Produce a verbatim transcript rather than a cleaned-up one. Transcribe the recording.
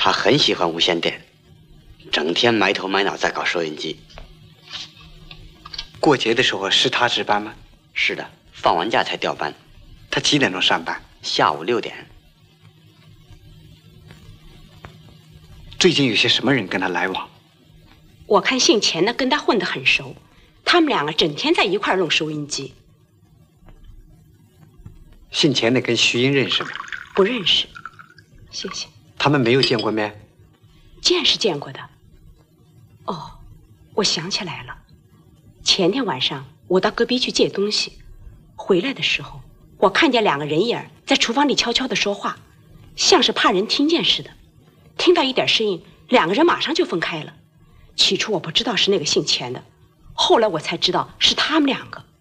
他很喜欢无线电，整天埋头埋脑在搞收音机。 过节的时候是他值班吗？ 是的，放完假才调班。 他几点钟上班？ 下午六点。 最近有些什么人跟他来往？ 我看姓钱的跟他混得很熟，他们两个整天在一块儿弄收音机。 姓钱的跟徐英认识吗？ 不认识。谢谢。 他们没有见过面？ 见是见过的。哦，我想起来了，前天晚上我到隔壁去借东西，回来的时候我看见两个人影在厨房里悄悄地说话，像是怕人听见似的。听到一点声音，两个人马上就分开了。起初我不知道是那个姓钱的，后来我才知道是他们两个。